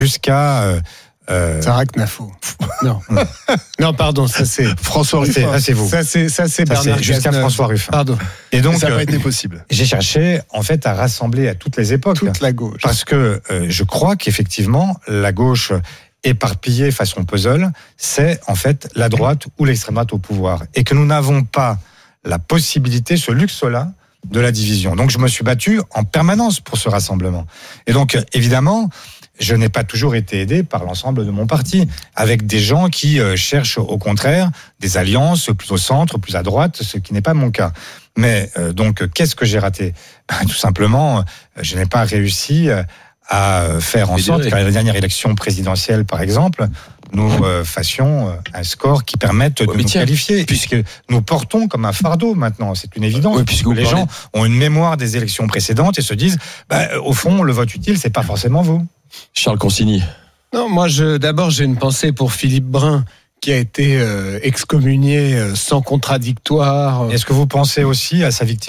jusqu'à... Sarak Nafo. Non. Non, pardon, ça c'est François Ruffin. Ça c'est vous. Ça c'est Bernard c'est jusqu'à Cazeneuve. François Ruffin. Pardon. Et donc, ça n'a pas été possible. j'ai cherché en fait à rassembler à toutes les époques. Toute la gauche. Parce que je crois qu'effectivement, la gauche éparpillée façon puzzle, c'est en fait la droite ou l'extrême droite au pouvoir. Et que nous n'avons pas la possibilité, ce luxe-là, de la division. Donc je me suis battu en permanence pour ce rassemblement. Et donc évidemment, je n'ai pas toujours été aidé par l'ensemble de mon parti, avec des gens qui cherchent au contraire des alliances plus au centre, plus à droite, ce qui n'est pas mon cas. Mais donc qu'est-ce que j'ai raté ? Tout simplement, je n'ai pas réussi à faire en sorte qu'à la dernière élection présidentielle, par exemple, nous fassions un score qui permette de nous qualifier, puisque nous portons comme un fardeau maintenant, c'est une évidence, puisque les gens ont une mémoire des élections précédentes et se disent, au fond, le vote utile, c'est pas forcément vous. Charles Consigny. Non, moi, d'abord, j'ai une pensée pour Philippe Brun, qui a été excommunié sans contradictoire. Est-ce que vous pensez aussi à sa victime ?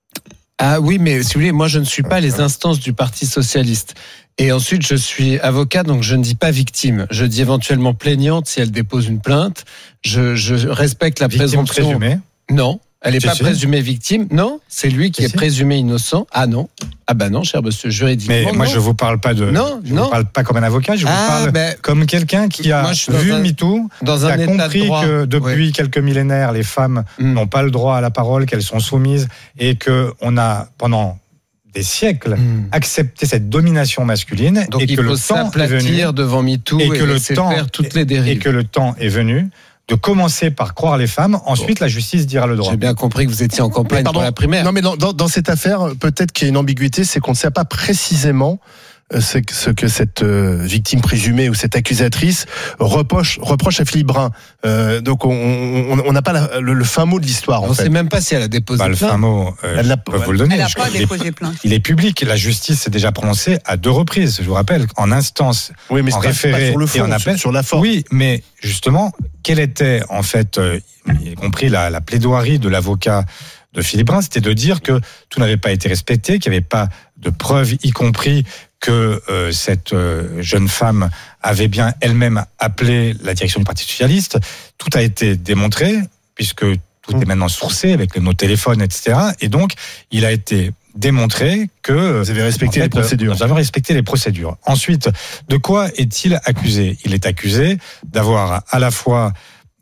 Ah oui, mais si vous voulez, moi, je ne suis pas les instances du Parti socialiste. Et ensuite, je suis avocat, donc je ne dis pas victime. Je dis éventuellement plaignante si elle dépose une plainte. Je respecte la victime présomption. Présumée ? Non. Elle n'est pas présumée victime. Non, c'est lui qui est présumé innocent. Ah non. Ah bah non, cher monsieur, juridiquement. Mais moi, je vous parle pas vous parle pas comme un avocat, je vous parle comme quelqu'un qui a vu MeToo, qui a compris que depuis quelques millénaires, les femmes n'ont pas le droit à la parole, qu'elles sont soumises, et que on a, pendant des siècles, accepté cette domination masculine. Donc et il que faut le temps est venu, s'aplatir devant MeToo et laisser faire toutes les dérives. Et que le temps est venu de commencer par croire les femmes, ensuite la justice dira le droit. J'ai bien compris que vous étiez en campagne pour la primaire. Non, mais dans cette affaire, peut-être qu'il y a une ambiguïté, c'est qu'on ne sait pas précisément ce que cette victime présumée ou cette accusatrice reproche à Philippe Brun. Donc on n'a pas le fin mot de l'histoire. On ne sait même pas si elle a déposé plainte. Le fin mot, je peux vous le donner. Elle n'a pas déposé plainte. Il est public. La justice s'est déjà prononcée à 2 reprises. Je vous rappelle, en instance, mais en référé sur le fond, et en appel. Sur la forme. Oui, mais justement, quelle était en fait, y compris la plaidoirie de l'avocat de Philippe Brun, c'était de dire que tout n'avait pas été respecté, qu'il n'y avait pas de preuves, y compris que cette jeune femme avait bien elle-même appelé la direction du Parti socialiste. Tout a été démontré, puisque tout est maintenant sourcé avec nos téléphones, etc. Et donc, il a été démontré que vous avez respecté les procédures. Nous avons respecté les procédures. Ensuite, de quoi est-il accusé ? Il est accusé d'avoir à la fois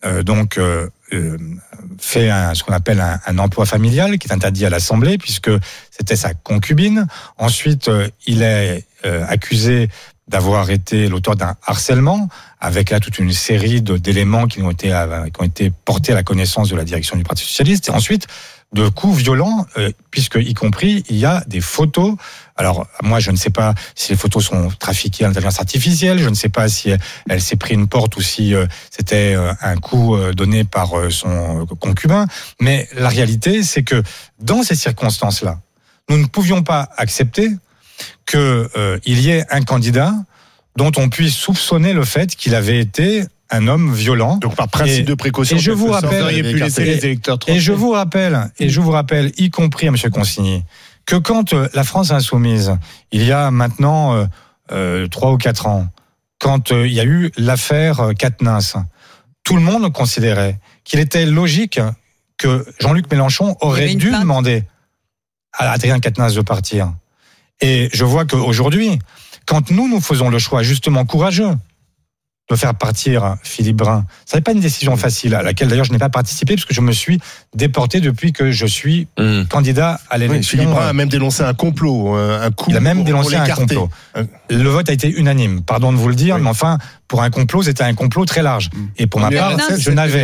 fait ce qu'on appelle un emploi familial qui est interdit à l'Assemblée puisque c'était sa concubine. Ensuite, il est accusé d'avoir été l'auteur d'un harcèlement avec là toute une série d'éléments qui ont été portés à la connaissance de la direction du Parti socialiste. Et ensuite, de coups violents, puisque y compris il y a des photos. Alors moi je ne sais pas si les photos sont trafiquées à l'intelligence artificielle, je ne sais pas si elle s'est pris une porte ou si c'était un coup donné par son concubin, mais la réalité c'est que dans ces circonstances-là, nous ne pouvions pas accepter que il y ait un candidat dont on puisse soupçonner le fait qu'il avait été un homme violent. Donc par principe de précaution. Et je vous rappelle, je vous rappelle, y compris à M. Consigny, que quand la France insoumise, il y a maintenant 3 ou 4 ans, quand il y a eu l'affaire Quatennens, tout le monde considérait qu'il était logique que Jean-Luc Mélenchon aurait dû demander à Adrien Quatennens de partir. Et je vois qu'aujourd'hui, quand nous faisons le choix justement courageux de faire partir Philippe Brun, ça n'est pas une décision facile, à laquelle d'ailleurs je n'ai pas participé, parce que je me suis déporté depuis que je suis candidat à l'élection. Philippe Brun a même dénoncé un complot, un coup. Il a même dénoncé un complot. Le vote a été unanime, pardon de vous le dire, mais enfin, pour un complot, c'était un complot très large. Et pour ma part, je n'avais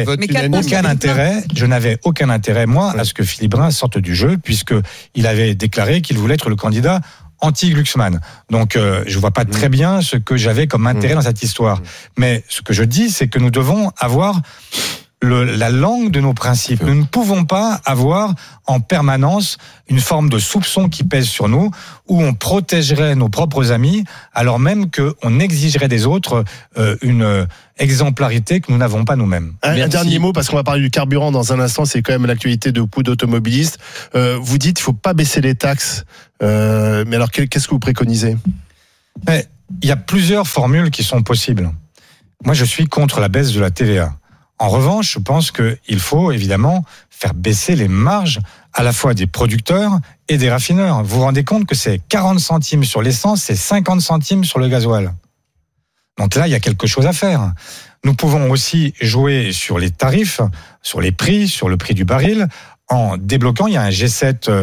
aucun intérêt, moi, à ce que Philippe Brun sorte du jeu, puisqu'il avait déclaré qu'il voulait être le candidat anti-Glucksmann. Donc, je vois pas très bien ce que j'avais comme intérêt dans cette histoire. Mais ce que je dis, c'est que nous devons avoir la langue de nos principes. Nous ne pouvons pas avoir en permanence une forme de soupçon qui pèse sur nous, où on protégerait nos propres amis, alors même qu'on exigerait des autres une exemplarité que nous n'avons pas nous-mêmes. Un dernier mot, parce qu'on va parler du carburant dans un instant, c'est quand même l'actualité de beaucoup d'automobilistes. Vous dites qu'il ne faut pas baisser les taxes, mais alors qu'est-ce que vous préconisez ? Mais il y a plusieurs formules qui sont possibles. Moi, je suis contre la baisse de la TVA. En revanche, je pense qu'il faut évidemment faire baisser les marges à la fois des producteurs et des raffineurs. Vous vous rendez compte que c'est 40 centimes sur l'essence, c'est 50 centimes sur le gasoil. Donc là, il y a quelque chose à faire. Nous pouvons aussi jouer sur les tarifs, sur les prix, sur le prix du baril, en débloquant. Il y a un G7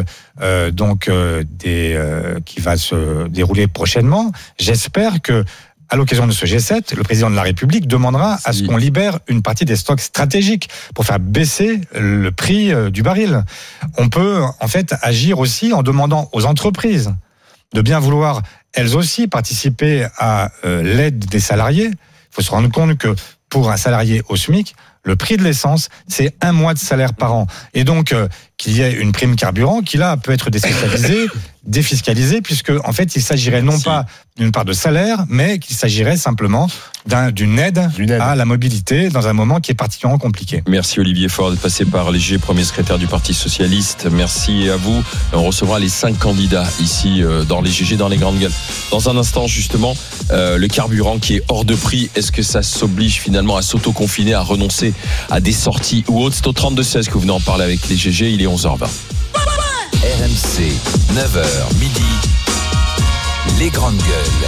qui va se dérouler prochainement. J'espère que à l'occasion de ce G7, le président de la République demandera à ce qu'on libère une partie des stocks stratégiques pour faire baisser le prix du baril. On peut en fait agir aussi en demandant aux entreprises de bien vouloir elles aussi participer à l'aide des salariés. Il faut se rendre compte que pour un salarié au SMIC, le prix de l'essence, c'est 1 mois de salaire par an. Et donc, qu'il y ait une prime carburant qui, là, peut être défiscalisée, puisque, en fait, il s'agirait non pas d'une part de salaire, mais qu'il s'agirait simplement d'une aide à la mobilité dans un moment qui est particulièrement compliqué. Merci Olivier Faure d'être passé par l'EG, premier secrétaire du Parti Socialiste. Merci à vous. On recevra les 5 candidats ici dans les GG, dans les grandes gueules. Dans un instant, justement, le carburant qui est hors de prix, est-ce que ça s'oblige finalement à s'auto-confiner, à renoncer à des sorties ou autres? C'est au 32-16 que vous venez en parler avec les GG, il est 11h20. RMC, 9h, midi, les grandes gueules.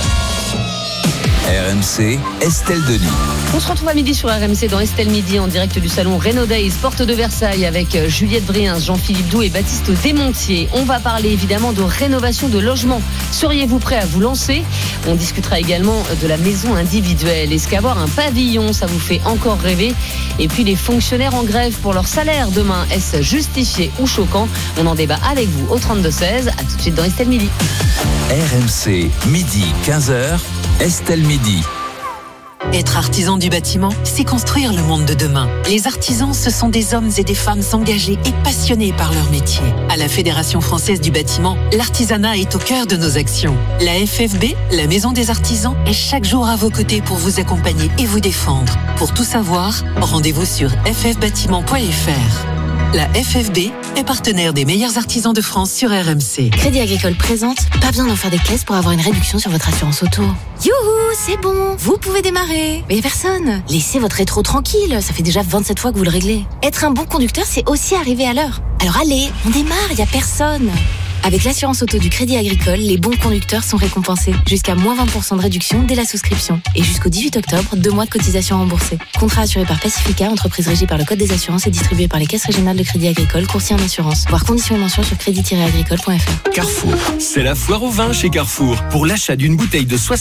RMC, Estelle Denis. On se retrouve à midi sur RMC dans Estelle Midi en direct du salon Renault Days, porte de Versailles, avec Juliette Briens, Jean-Philippe Doux et Baptiste Desmontiers. On va parler évidemment de rénovation de logements. Seriez-vous prêt à vous lancer? On discutera également de la maison individuelle. Est-ce qu'avoir un pavillon, ça vous fait encore rêver? Et puis les fonctionnaires en grève pour leur salaire demain, est-ce justifié ou choquant? On en débat avec vous au 32-16. À tout de suite dans Estelle Midi. RMC, midi 15h, Estelle Midi. Être artisan du bâtiment, c'est construire le monde de demain. Les artisans, ce sont des hommes et des femmes engagés et passionnés par leur métier. À la Fédération française du bâtiment, l'artisanat est au cœur de nos actions. La FFB, la Maison des artisans, est chaque jour à vos côtés pour vous accompagner et vous défendre. Pour tout savoir, rendez-vous sur ffbâtiment.fr. La FFB est partenaire des meilleurs artisans de France sur RMC. Crédit Agricole présente, pas besoin d'en faire des caisses pour avoir une réduction sur votre assurance auto. Youhou, c'est bon, vous pouvez démarrer. Mais y a personne. Laissez votre rétro tranquille, ça fait déjà 27 fois que vous le réglez. Être un bon conducteur, c'est aussi arriver à l'heure. Alors allez, on démarre, y a personne. Avec l'assurance auto du Crédit Agricole, les bons conducteurs sont récompensés. Jusqu'à moins 20% de réduction dès la souscription. Et jusqu'au 18 octobre, 2 mois de cotisation remboursée. Contrat assuré par Pacifica, entreprise régie par le Code des assurances et distribué par les caisses régionales de Crédit Agricole, courtier en assurance. Voir conditions et mentions sur crédit-agricole.fr. Carrefour. C'est la foire au vin chez Carrefour. Pour l'achat d'une bouteille de